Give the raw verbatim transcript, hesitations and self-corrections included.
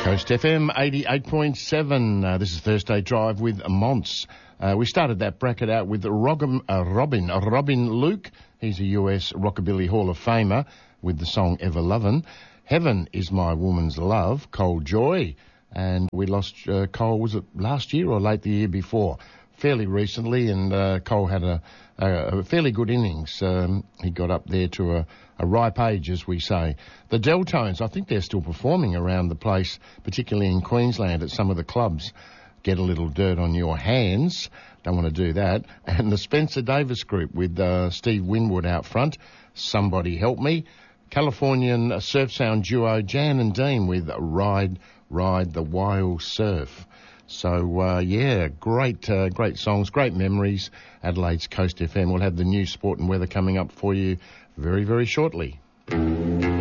Coast F M eighty-eight point seven. Uh, this is Thursday Drive with Monts. Uh, we started that bracket out with Robin, uh, Robin, uh, Robin Luke. He's a U S Rockabilly Hall of Famer with the song Ever Lovin'. Heaven is My Woman's Love, Cole Joy. And we lost uh, Cole, was it last year or late the year before? Fairly recently, and uh, Cole had a, a, a fairly good innings. Um, he got up there to a, a ripe age, as we say. The Deltones, I think they're still performing around the place, particularly in Queensland at some of the clubs. Get a little dirt on your hands. Don't want to do that. And the Spencer Davis Group with uh, Steve Winwood out front. Somebody Help Me. Californian surf sound duo Jan and Dean with Ride, Ride the Wild Surf. So, uh, yeah, great, uh, great songs, great memories. Adelaide's Coast F M. We'll have the news, sport and weather coming up for you very, very shortly.